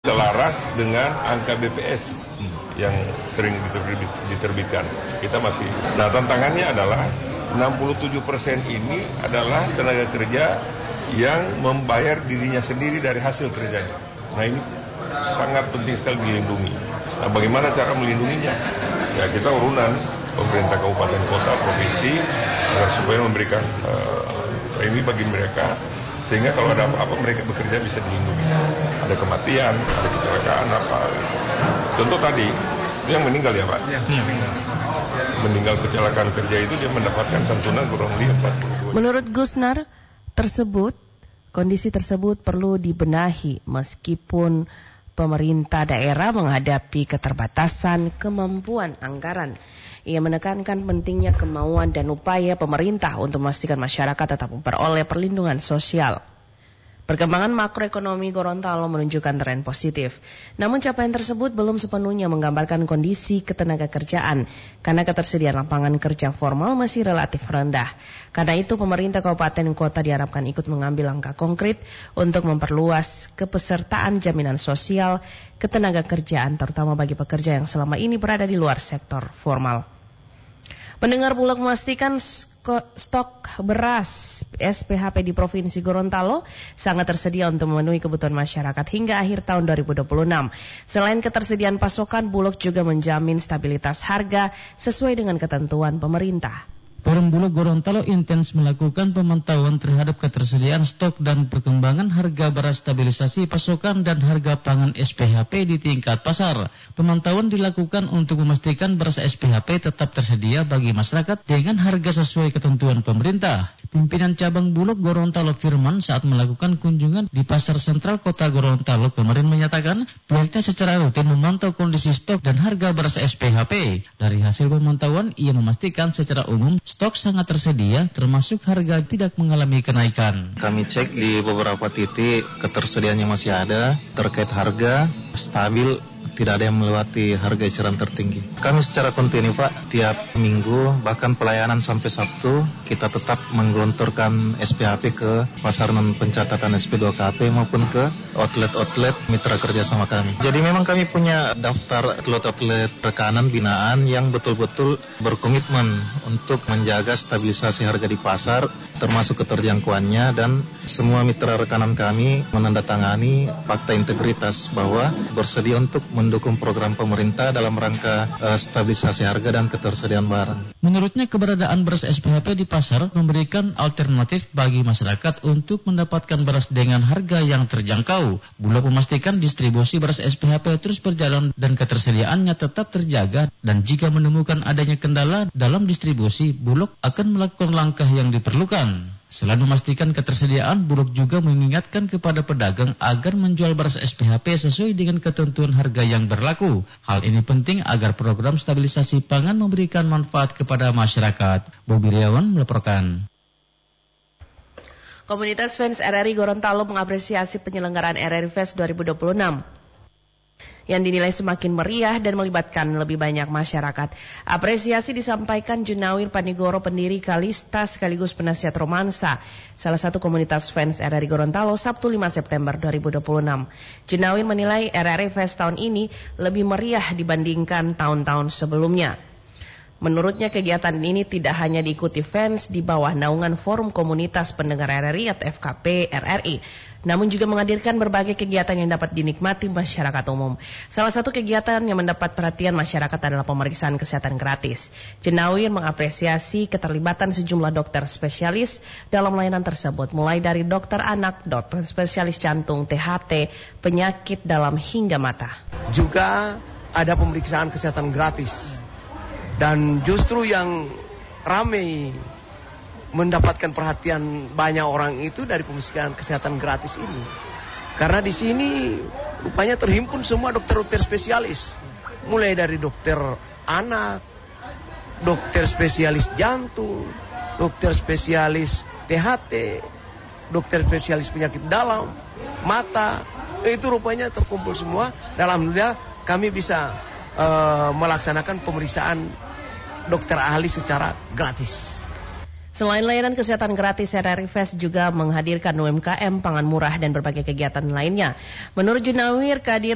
Selaras dengan angka BPS yang sering diterbitkan. Kita masih. Nah, tantangannya adalah 67% ini adalah tenaga kerja yang membayar dirinya sendiri dari hasil kerjanya. Nah, ini sangat penting sekali dilindungi. Nah, bagaimana cara melindunginya? Ya, kita urunan pemerintah kabupaten, kota, provinsi agar supaya memberikan ini bagi mereka, sehingga kalau ada apa-apa mereka bekerja bisa dilindungi. Ada kematian, ada kecelakaan apa. Contoh tadi itu yang meninggal ya Pak. Ya, meninggal kecelakaan kerja itu dia mendapatkan santunan kurang lebih 42. Menurut Gusnar kondisi tersebut perlu dibenahi meskipun pemerintah daerah menghadapi keterbatasan kemampuan anggaran. Ia menekankan pentingnya kemauan dan upaya pemerintah untuk memastikan masyarakat tetap memperoleh perlindungan sosial. Perkembangan makroekonomi Gorontalo menunjukkan tren positif. Namun capaian tersebut belum sepenuhnya menggambarkan kondisi ketenagakerjaan karena ketersediaan lapangan kerja formal masih relatif rendah. Karena itu pemerintah kabupaten kota diharapkan ikut mengambil langkah konkret untuk memperluas kepesertaan jaminan sosial ketenagakerjaan terutama bagi pekerja yang selama ini berada di luar sektor formal. Pendengar Bulog memastikan stok beras SPHP di Provinsi Gorontalo sangat tersedia untuk memenuhi kebutuhan masyarakat hingga akhir tahun 2026. Selain ketersediaan pasokan, Bulog juga menjamin stabilitas harga sesuai dengan ketentuan pemerintah. Forum Bulog Gorontalo intens melakukan pemantauan terhadap ketersediaan stok dan perkembangan harga beras, stabilisasi pasokan dan harga pangan SPHP di tingkat pasar. Pemantauan dilakukan untuk memastikan beras SPHP tetap tersedia bagi masyarakat dengan harga sesuai ketentuan pemerintah. Pimpinan cabang Bulog Gorontalo Firman saat melakukan kunjungan di Pasar Sentral Kota Gorontalo kemarin menyatakan pihaknya secara rutin memantau kondisi stok dan harga beras SPHP. Dari hasil pemantauan, ia memastikan secara umum stok sangat tersedia, termasuk harga tidak mengalami kenaikan. Kami cek di beberapa titik ketersediaannya masih ada, terkait harga stabil, tidak ada yang melewati harga eceran tertinggi. Kami secara kontinu Pak, tiap minggu bahkan pelayanan sampai Sabtu kita tetap menggelontorkan SPHP ke pasar non pencatatan SP2KP maupun ke outlet-outlet mitra kerja sama kami. Jadi memang kami punya daftar outlet-outlet rekanan binaan yang betul-betul berkomitmen untuk menjaga stabilisasi harga di pasar termasuk keterjangkauannya, dan semua mitra rekanan kami menandatangani fakta integritas bahwa bersedia untuk mendukung program pemerintah dalam rangka stabilisasi harga dan ketersediaan barang. Menurutnya keberadaan beras SPHP di pasar memberikan alternatif bagi masyarakat untuk mendapatkan beras dengan harga yang terjangkau. Bulog memastikan distribusi beras SPHP terus berjalan dan ketersediaannya tetap terjaga, dan jika menemukan adanya kendala dalam distribusi, Bulog akan melakukan langkah yang diperlukan. Selain memastikan ketersediaan, Bulog juga mengingatkan kepada pedagang agar menjual beras SPHP sesuai dengan ketentuan harga yang berlaku. Hal ini penting agar program stabilisasi pangan memberikan manfaat kepada masyarakat. Bobi Riawan melaporkan. Komunitas fans RRI Gorontalo mengapresiasi penyelenggaraan RRI Fest 2026 yang dinilai semakin meriah dan melibatkan lebih banyak masyarakat. Apresiasi disampaikan Junawir Panigoro, pendiri Kalista sekaligus penasihat romansa, salah satu komunitas fans RRI Gorontalo, Sabtu 5 September 2026. Junawir menilai RRI Fest tahun ini lebih meriah dibandingkan tahun-tahun sebelumnya. Menurutnya kegiatan ini tidak hanya diikuti fans di bawah naungan Forum Komunitas Pendengar RRI atau FKP RRI, namun juga menghadirkan berbagai kegiatan yang dapat dinikmati masyarakat umum. Salah satu kegiatan yang mendapat perhatian masyarakat adalah pemeriksaan kesehatan gratis. Jenawir mengapresiasi keterlibatan sejumlah dokter spesialis dalam layanan tersebut, mulai dari dokter anak, dokter spesialis jantung, THT, penyakit dalam hingga mata. Juga ada pemeriksaan kesehatan gratis. Dan justru yang ramai mendapatkan perhatian banyak orang itu dari pemeriksaan kesehatan gratis ini. Karena di sini rupanya terhimpun semua dokter-dokter spesialis. Mulai dari dokter anak, dokter spesialis jantung, dokter spesialis THT, dokter spesialis penyakit dalam, mata. Itu rupanya terkumpul semua. Dan alhamdulillah kami bisa melaksanakan pemeriksaan dokter ahli secara gratis. Selain layanan kesehatan gratis, RRI Fest juga menghadirkan UMKM, pangan murah, dan berbagai kegiatan lainnya. Menurut Junawir, kehadiran